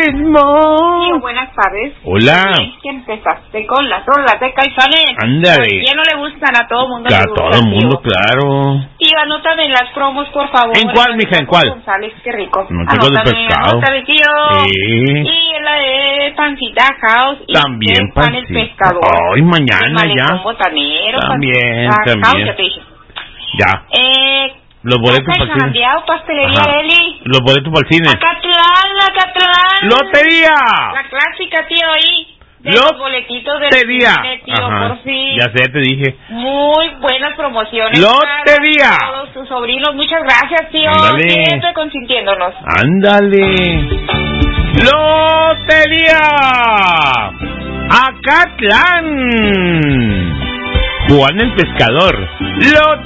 ritmo. Tío, buenas tardes. Hola. ¿Qué empezaste con las rolas de Caifanes? Ándale. ¿A quién no le gustan? A todo mundo A le gustan, todo el mundo, tío. claro. Tío, anótame las promos, por favor. ¿En cuál, mija, en cuál? González, qué rico. No tengo de pescado. Anótame, tío. Sí. Y la de Pancita House. Y También de Pan el Pancita. Pescador. Ay, mañana El malecón ya. botanero. También, Pancita también. House, ya te dije. Ya. Los boletos Casa para el cine. Sandiao, Pastelería Ajá. Eli. Los boletos para el cine. Acatlán. ¡Lotería! La clásica, tío, ahí. De Lo- los boletitos del Lotería. cine, tío, Ajá. por fin. Ya sé, te dije. Muy buenas promociones. Lotería. Para todos tus sobrinos. Muchas gracias, tío. Ándale. Siempre consintiéndonos. Ándale. Lotería. Acatlán. Juan el Pescador.